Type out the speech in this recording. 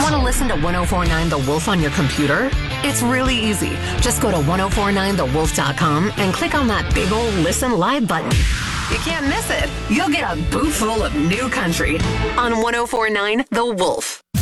Want to listen to 1049 The Wolf on your computer? It's really easy. Just go to 1049thewolf.com and click on that big old Listen Live button. You can't miss it. You'll get a boot full of new country on 1049 The Wolf.